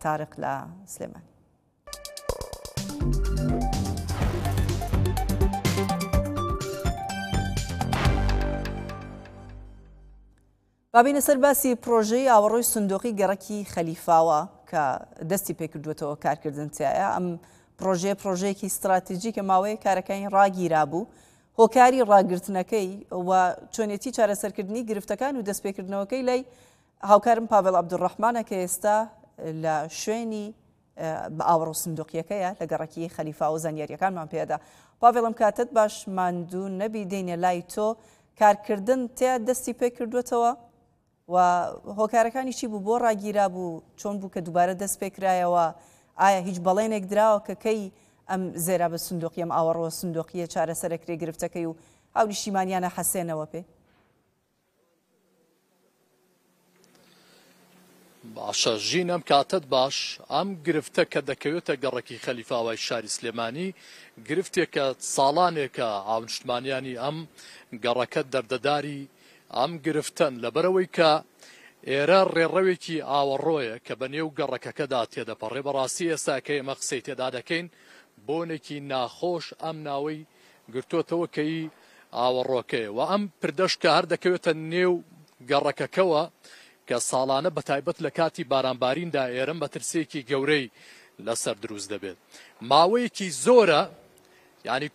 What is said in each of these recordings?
تارق لە سلێمانی. بابینە سەر باسی پرۆژەی ئاوەڕۆی سندوقی گەڕەکی خەلیفاوە کە دەستی پێکردوێتەوە کارکردن تایە. ئەم پرۆژەیەکی استراتیژیکە ماوەیە کارەکانی ڕاگیرا بوو، هۆکاری ڕاگرتنەکەی و چۆنێتی چارەسەرکردنی گرفتەکان و دەستپێکردنەوەکەی لای هاوکارم پاڤێڵ عەبدوڕەحمانە کە ئێستا لە شوێنی ئاوەڕۆ سندوقیەکەیە لە گەڕەکی خەلیفاوە زانیاریەکانمان پێدا. پاڤێڵ ئەم کاتت باش ماندوو نەبی دێنێ لای تۆ کارکردن تیا دەستی پێکردوێتەوە و هۆکارەکانی چی بوو بۆ ڕاگیرا بوو چۆن بوو کە دووبارە دەست پێکرایەوە؟ ئایا هیچ بەڵێنێک درراوە کە کەی ئەم زێرا بە سندوقی ئەم ئاوەڕۆ سندوقیە چارەسەرەکرێ گرفتەکەی و هاونیشتیمانیانە حەسێنەوە پێ؟ باشە ژین ئەم کاتت باش ئەم گرفتە کە دەکەوێتە گەڕەکی خەلیفاوای شاری سلێمانی گرفتێکە ساڵانێکە هاونیشتمانیانی ئەم گەڕەکە دەردەداری ئەم گرفتن لەبەرەوەی کە ئێرە ڕێڕەوێکی ئاوەڕۆیە کە بە نێو گەڕەکەکەدا تێدەپەڕێ بەڕاستی ئێستا کە ئێمە قسەی تێدا دەکەین بۆنێکی ناخۆش ئەم ناوەی گرتوۆتەوە کەی ئاوەڕۆکەیە و ئەم پردەشکە هەر دەکەوێتە نێو گەڕەکەکەوە کە ساڵانە بەتایبەت لە کاتی بارانباریندا ئێرە مەترسێکی گەورەی لەسەر دروست دەبێت. ماوەیەکی زۆرە ینی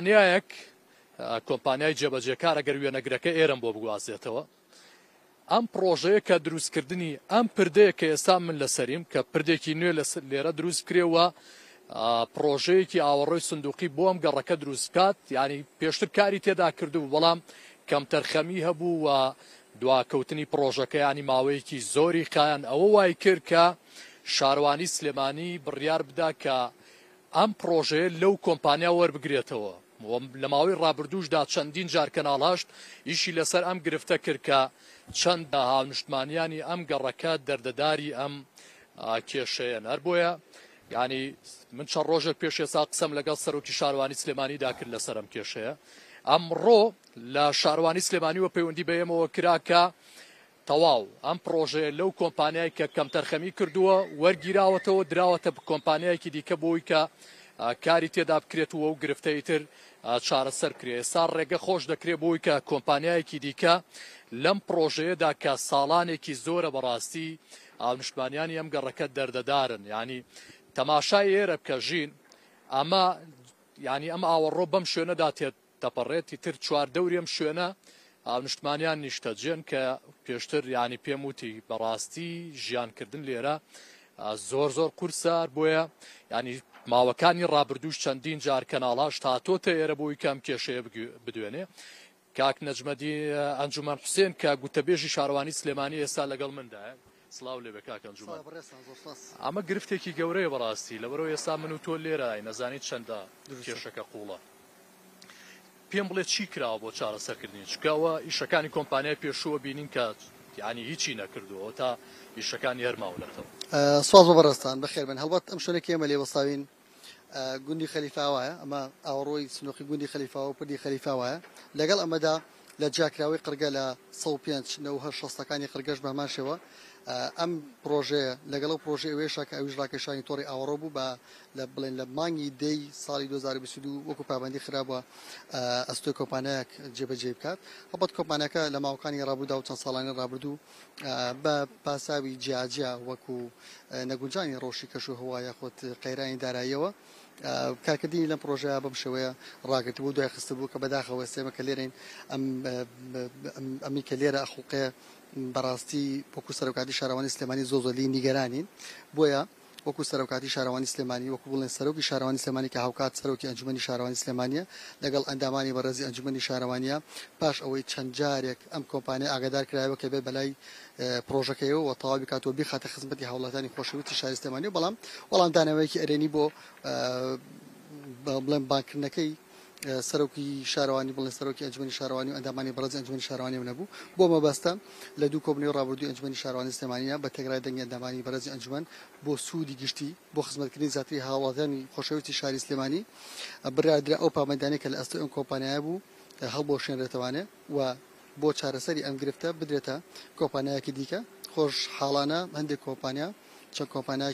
کۆمپانیای جێبەجێکار ئەگەر وێنەگرەکە ئێرەم بۆ بگوازێتەوە ئەم پرۆژەیە کە دروستکردنی ئەم پردەیە کە ئێستا من لەسەریم کە پردێکی نوێ لێرە دروست کرێوە پرۆژەیەکی ئاوەڕۆی سندوقی بۆ ئەم گەڕەکە دروست بکات ینی پێشتر کاری تێدا کردو بەڵام کەمتەرخەمی هەبوو و دواکەوتنی پرۆژەکە ینی ماوەیەکی زۆری خایان ئەوە وای کرد کە شاروانی سلێمانی بڕیار بدا کە ئەم پرۆژەیە لەو کۆمپانیا وەربگرێتەوە. لە ماوەی ڕابردووشدا چەندین جار کەناڵهاشت ئیشی لەسەر ئەم گرفتە کرد کە چەند هاونیشتمانیانی ئەم گەڕەکە دەردەداری ئەم کێشەیە هەر بۆیە ینی من چەند ڕۆژێک پێش ئێستا قسەم لەگەڵ سەرۆکی شاروانی سلێمانیدا کرد لەسەر ئەم کێشەیە. ئەمڕۆ لە شاروانی سلێمانیوە پەیوەندی بە ئێمەوە کرا کە تەواو ئەم پرۆژەیە لەو کۆمپانیای کە کەمتەرخەمی کردووە وەرگیراوەتەوە دراوەتە کۆمپانیایەکی دیکە بۆی کە کاری تێدا بکرێتەوە و گرفتەی تر چارەسەر کرێ. ئێستا ڕێگە خۆش دەکرێت بۆی کە کۆمپانیایەکی دیکە لەم پرۆژەیەدا کە ساڵانێکی زۆرە بەڕاستی هاونیشتمانیانی ئەم گەڕەکە دەردەدارن ینی تەماشای ئێرە بکە ژین ئەمە ینی ئەم ئاوەڕۆ بەم شوێنەدا دەپەڕێتی تر چواردەوری ئەم شوێنە هاونیشتمانیان نیشتەجێن کە پێشتر ینی پێم وتی بەڕاستی ژیانکردن لێرە زۆر قورسە بۆیە ینی ماوەکانی ڕابردووش چەندین جار کەناڵاش هاتۆتە ئێرە بۆی کەم کێشەیە بدوێنێ. کاک نەجمەدی ئەنجومان حوسێن کە گوتەبێژی شاروانی سلێمانی ئێستا لەگەڵ مندایە. سڵاو لێ بە کاک ئەنجومان. ئەمە گرفتێکی گەورەیە بەڕاستی لەبەرەوە ئێستا من و تۆ لێرە نەزانیت چەندە کێشەکە قوڵە. پێم بڵێ چی کراوە بۆ چارەسەرکردنی چکەوە ئیشەکانی کۆمپانیای پێشووە بینین کە ینی هیچی نەکردووە تا ئیشەکانی هەرماولەتەوە. سواز بەڕێستان بەخێر بن هەڵبەت ئەم شوێنێکی ئێمە لێوەساوین گوندی خەلیفاوایە ئەمە ئاوەڕۆی سنووقی گوندی خەلیفاوە و پردی خەلیفاوایە لەگەڵ ئەمەدا لە جاکراوی قرگە لە 105 قرگەش بەمان شێوە ئەم پرۆژەیە لەگەڵ و پرۆژە ئەوێشە کە ئەویش ڕاکێشانی تۆڕی ئاوەڕۆ بوو بە لە بڵێن لە مانگی دەی ساڵی 2022 وەکو پابندی خرابووە ئەستۆی کۆمپانیایەک جێبەجێ بکات. هەبەت کۆمپانیەکە لە ماوەکانی ڕابوودا و چەند ساڵانی ڕابردوو بە پاساوی جیاجیا وەکو نەگونجانی ڕۆشی کەش و هەوایە خۆت قەیرانی داراییەوە کارکردنی لەم پرۆژەیە بەم شێوەیە ڕاگررت بوو دوای خستە بوو کە بەداخەوە سێمە کە لێرەین ئەمی کە لێرە ئەخوڵقێ بەڕاستی وەکو سەرۆکاتی شارەوانی سلێمانی زۆزۆلی نیگەرانین بۆیە وەکو سەرۆکاتی شارەوانی سلێمانی وەکو بڵێن سەرۆکی شارەوانی سلێمانی کە هاوکات سەرۆکی ئەنجومەنی شارەوانی سلێمانیە لەگەڵ ئەندامانی بەڕێزی ئەنجومەنی شارەوانیە پاش ئەوەی چەند جارێک ئەم کۆمپانیا ئاگادار کرایەوە کە بێ بەلای پرۆژەکەیەوە و تەواوی کاتەوە بیخاتە خزمەتی هاوڵاتیانی خۆشەویستی شاری سلێمانی بەڵام وەڵامدانەوەیەکی ئەرێنی بۆ بڵێن بانکردنەکەی سەرۆکی شارەوانی بڵێن سەرۆکی ئەنجومەنی شارەوانی و ئەندامانی بەڕێزی ئەنجومەنی شارەوانی نەبوو بۆ مەبەستە لە دوو کۆبنەوەی ڕابردووی ئەنجومەنی شارەوانی سلێمانیە بە تێگرای دەنگی ئەندامانی بەڕێزی ئەنجومەن بۆ سوودی گشتی بۆ خزمەتکردنی زیاتری هاوڵاتیانی خۆشەویستی شاری سلێمانی بڕیاردرا ئەو پابندانەی کە لە ئەستۆی ئەم کۆمپانیایە بوو هەڵبۆشێنرێتەوانێ و بۆ چارەسەری ئەم گرفتە بدرێتە کۆمپانیایەکی دیکە خۆش حاڵانە هەندێک کۆمپانیا چەند کۆمپانیایەکی